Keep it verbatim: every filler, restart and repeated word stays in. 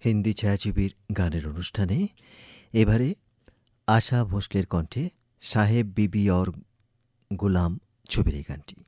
হিন্দি ছায়াছবির গানের অনুষ্ঠানে এবারে আশা ভোঁসলের কণ্ঠে সাহেব বিবি और गुलाम ছবির এই গানটি।